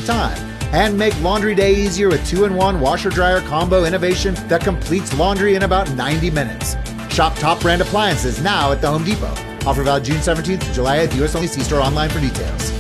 time. And make laundry day easier with 2-in-1 washer-dryer combo innovation that completes laundry in about 90 minutes. Shop top brand appliances now at the Home Depot. Offer valid June 17th to July 8th. U.S. only. See store online for details.